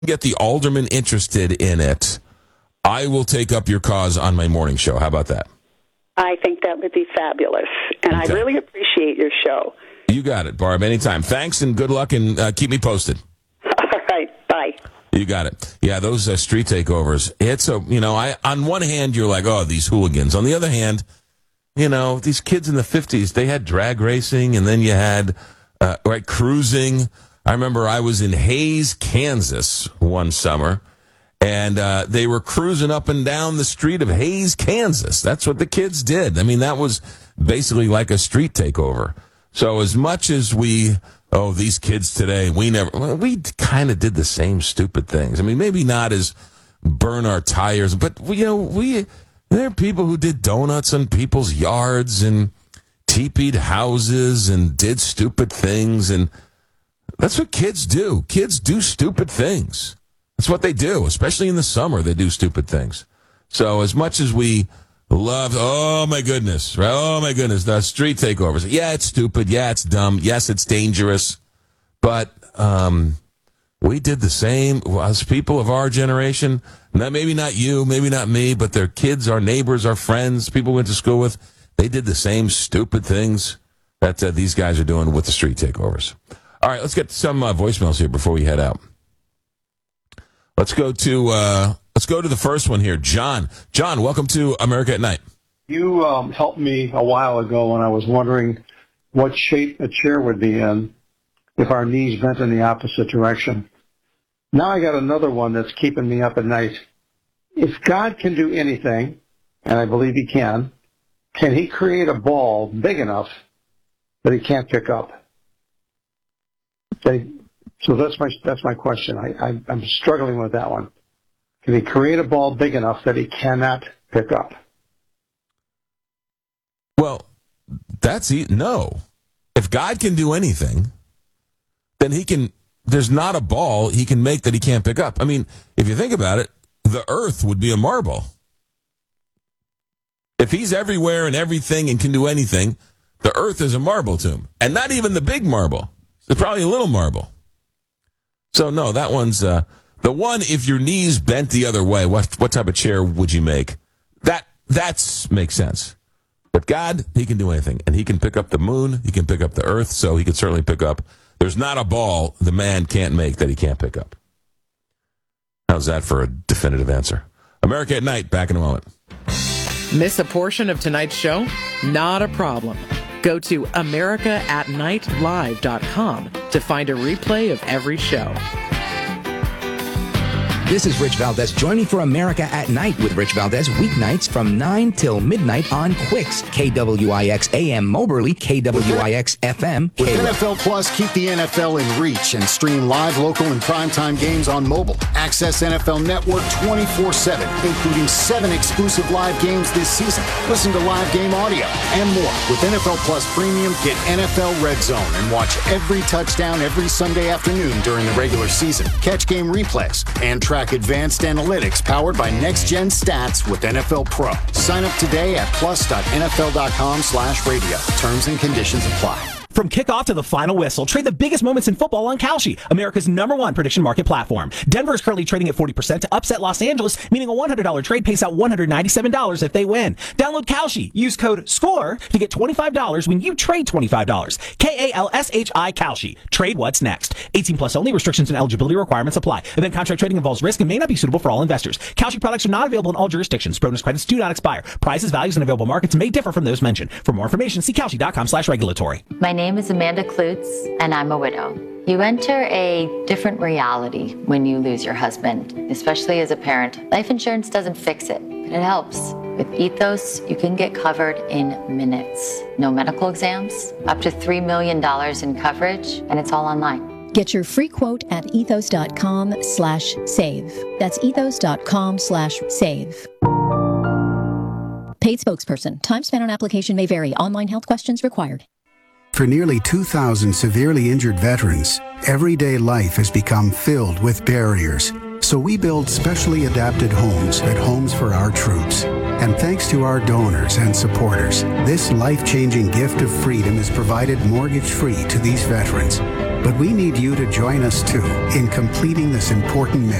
get the aldermen interested in it, I will take up your cause on my morning show. How about that? I think that would be fabulous, and I really appreciate your show. You got it, Barb. Anytime. Thanks, and good luck, and keep me posted. All right. Bye. You got it. Yeah, those street takeovers. It's on one hand, you're like, oh, these hooligans. On the other hand, these kids in the 50s, they had drag racing, and then you had cruising. I remember I was in Hays, Kansas one summer, and they were cruising up and down the street of Hays, Kansas. That's what the kids did. I mean, that was basically like a street takeover. So as much as these kids today, we kind of did the same stupid things. I mean, maybe not as burn our tires, but there are people who did donuts on people's yards and teepeed houses and did stupid things, and that's what kids do. Kids do stupid things. That's what they do, especially in the summer. They do stupid things. So as much as we love, oh my goodness, the street takeovers. Yeah, it's stupid. Yeah, it's dumb. Yes, it's dangerous. But we did the same as people of our generation. Maybe not you, maybe not me, but their kids, our neighbors, our friends, people we went to school with. They did the same stupid things that these guys are doing with the street takeovers. All right, let's get some voicemails here before we head out. Let's go to the first one here. John, welcome to America at Night. You helped me a while ago when I was wondering what shape a chair would be in if our knees bent in the opposite direction. Now I got another one that's keeping me up at night. If God can do anything, and I believe he can he create a ball big enough that he can't pick up? So that's my question. I'm struggling with that one. Can he create a ball big enough that he cannot pick up? Well, no. If God can do anything, then there's not a ball he can make that he can't pick up. I mean, if you think about it, the earth would be a marble. If he's everywhere and everything and can do anything, the earth is a marble to him. And not even the big marble. It's probably a little marble. So, no, that one's the one, if your knees bent the other way, what type of chair would you make? That makes sense. But God, he can do anything. And he can pick up the moon. He can pick up the earth. So he can certainly pick up. There's not a ball the man can't make that he can't pick up. How's that for a definitive answer? America at Night, back in a moment. Miss a portion of tonight's show? Not a problem. Go to AmericaAtNightLive.com to find a replay of every show. This is Rich Valdez. Join me for America at Night with Rich Valdez weeknights from 9 till midnight on Quicks, KWIX AM Moberly, KWIX FM. With NFL Plus, keep the NFL in reach and stream live, local, and primetime games on mobile. Access NFL Network 24/7, including 7 exclusive live games this season. Listen to live game audio and more. With NFL Plus Premium, get NFL Red Zone and watch every touchdown every Sunday afternoon during the regular season. Catch game replays and track advanced analytics powered by Next Gen Stats with NFL Pro. Sign up today at plus.nfl.com/radio. Terms and conditions apply. From kickoff to the final whistle, trade the biggest moments in football on Kalshi, America's #1 prediction market platform. Denver is currently trading at 40% to upset Los Angeles, meaning a $100 trade pays out $197 if they win. Download Kalshi. Use code SCORE to get $25 when you trade $25. KALSHI Kalshi. Trade what's next. 18 plus only. Restrictions and eligibility requirements apply. Event contract trading involves risk and may not be suitable for all investors. Kalshi products are not available in all jurisdictions. Bonus credits do not expire. Prices, values, and available markets may differ from those mentioned. For more information, see Kalshi.com/regulatory. My name is Amanda Klutz, and I'm a widow. You enter a different reality when you lose your husband, especially as a parent. Life insurance doesn't fix it, but it helps. With Ethos, you can get covered in minutes. No medical exams, up to $3 million in coverage, and it's all online. Get your free quote at ethos.com/save. That's ethos.com/save. Paid spokesperson. Time spent on application may vary. Online health questions required. For nearly 2,000 severely injured veterans, everyday life has become filled with barriers. So we build specially adapted homes at Homes for Our Troops. And thanks to our donors and supporters, this life-changing gift of freedom is provided mortgage-free to these veterans. But we need you to join us too in completing this important mission.